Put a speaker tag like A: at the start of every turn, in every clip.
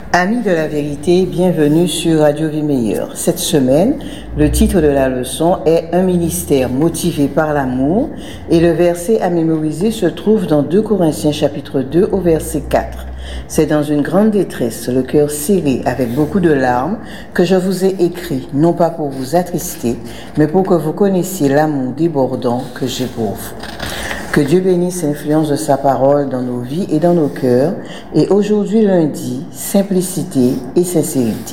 A: Amis de la vérité, bienvenue sur Radio Vie Meilleure. Cette semaine, le titre de la leçon est « Un ministère motivé par l'amour » et le verset à mémoriser se trouve dans 2 Corinthiens chapitre 2 au verset 4. C'est dans une grande détresse, le cœur serré avec beaucoup de larmes, que je vous ai écrit, non pas pour vous attrister, mais pour que vous connaissiez l'amour débordant que j'ai pour vous. Que Dieu bénisse l'influence de sa parole dans nos vies et dans nos cœurs. Et aujourd'hui, lundi, simplicité et sincérité.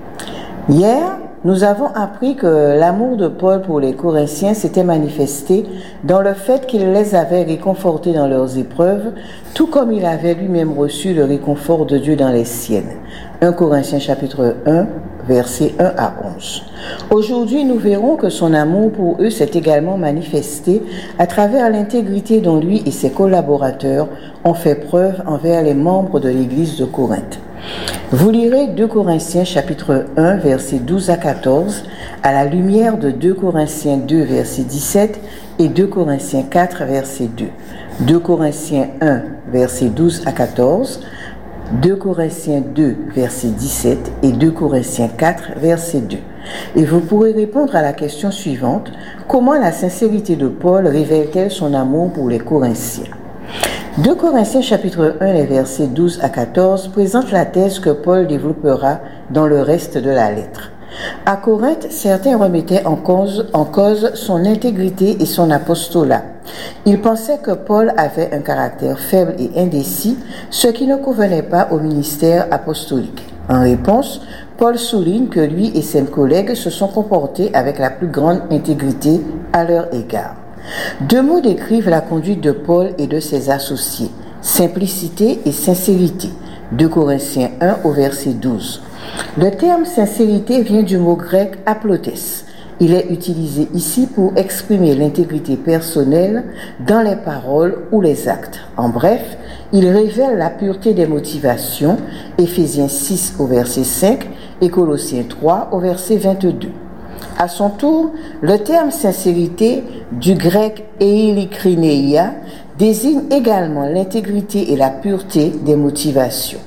A: Hier, nous avons appris que l'amour de Paul pour les Corinthiens s'était manifesté dans le fait qu'il les avait réconfortés dans leurs épreuves, tout comme il avait lui-même reçu le réconfort de Dieu dans les siennes. 1 Corinthiens chapitre 1, versets 1 à 11. Aujourd'hui, nous verrons que son amour pour eux s'est également manifesté à travers l'intégrité dont lui et ses collaborateurs ont fait preuve envers les membres de l'église de Corinthe. Vous lirez 2 Corinthiens chapitre 1 versets 12 à 14 à la lumière de 2 Corinthiens 2 verset 17 et 2 Corinthiens 4 verset 2. 2 Corinthiens 1 verset 12 à 14, 2 Corinthiens 2 verset 17 et 2 Corinthiens 4 verset 2. Et vous pourrez répondre à la question suivante: comment la sincérité de Paul révèle-t-elle son amour pour les Corinthiens? 2 Corinthiens chapitre 1, les versets 12 à 14 présente la thèse que Paul développera dans le reste de la lettre. À Corinthe, certains remettaient en cause son intégrité et son apostolat. Ils pensaient que Paul avait un caractère faible et indécis, ce qui ne convenait pas au ministère apostolique. En réponse, Paul souligne que lui et ses collègues se sont comportés avec la plus grande intégrité à leur égard. 2 mots décrivent la conduite de Paul et de ses associés: simplicité et sincérité. 2 Corinthiens 1 au verset 12. Le terme sincérité vient du mot grec aplotes. Il est utilisé ici pour exprimer l'intégrité personnelle dans les paroles ou les actes. En bref, il révèle la pureté des motivations, Éphésiens 6 au verset 5 et Colossiens 3 au verset 22. À son tour, le terme sincérité, du grec eilykrineia, désigne également l'intégrité et la pureté des motivations.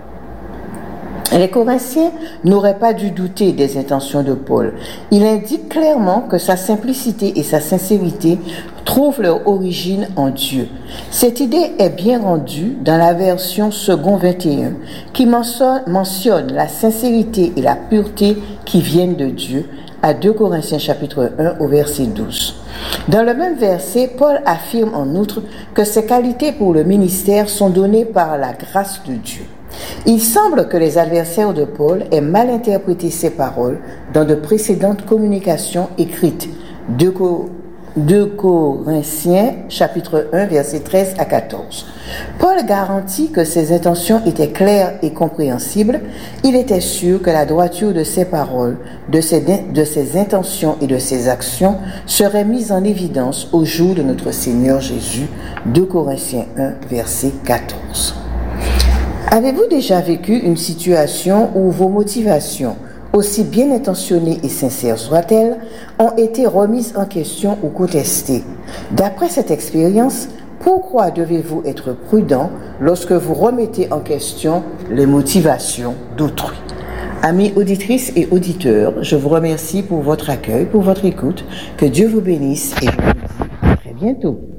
A: Les Corinthiens n'auraient pas dû douter des intentions de Paul. Il indique clairement que sa simplicité et sa sincérité trouvent leur origine en Dieu. Cette idée est bien rendue dans la version second 21, qui mentionne la sincérité et la pureté qui viennent de Dieu, à 2 Corinthiens chapitre 1 au verset 12. Dans le même verset, Paul affirme en outre que ces qualités pour le ministère sont données par la grâce de Dieu. Il semble que les adversaires de Paul aient mal interprété ces paroles dans de précédentes communications écrites. 2 Corinthiens chapitre 1 versets 13 à 14. Paul garantit que ses intentions étaient claires et compréhensibles. Il était sûr que la droiture de ses paroles, de ses intentions et de ses actions serait mise en évidence au jour de notre Seigneur Jésus. 2 Corinthiens 1 verset 14. Avez-vous déjà vécu une situation où vos motivations, aussi bien intentionnées et sincères soient-elles, ont été remises en question ou contestées? D'après cette expérience, pourquoi devez-vous être prudent lorsque vous remettez en question les motivations d'autrui? Amis auditrices et auditeurs, je vous remercie pour votre accueil, pour votre écoute. Que Dieu vous bénisse et je vous dis à très bientôt.